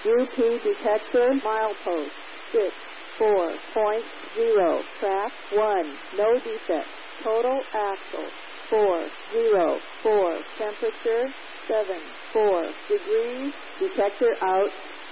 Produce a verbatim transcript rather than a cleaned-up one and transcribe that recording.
U P detector milepost six four point zero. Track one. No defect. Total axle four zero four. Temperature seven four degrees. Detector out.